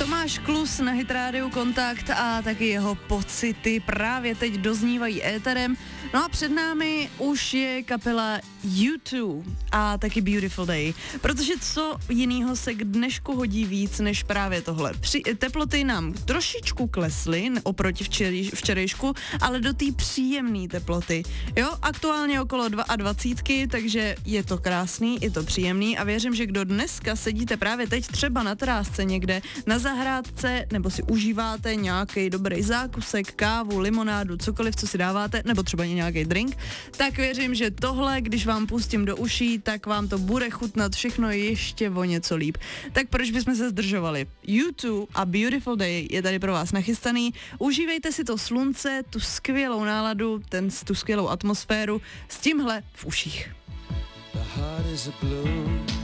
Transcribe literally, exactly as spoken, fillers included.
Tomáš Klus na Hit Radio Kontakt a taky jeho pocity právě teď doznívají éterem. No a před námi už je kapela U dva a taky Beautiful Day, protože co jinýho se k dnešku hodí víc než právě tohle. Při, teploty nám trošičku klesly oproti včerejš, včerejšku, ale do té příjemné teploty. Jo, aktuálně okolo dvacet dva, takže je to krásný, je to příjemný a věřím, že kdo dneska sedíte právě teď třeba na terásce někde, na zahrádce, nebo si užíváte nějaký dobrý zákusek, kávu, limonádu, cokoliv, co si dáváte, nebo třeba nějaký drink, tak věřím, že tohle, když vám pustím do uší, tak vám to bude chutnat všechno ještě o něco líp. Tak proč bychom se zdržovali? U dva a Beautiful Day je tady pro vás nachystaný. Užívejte si to slunce, tu skvělou náladu, ten, tu skvělou atmosféru s tímhle v uších.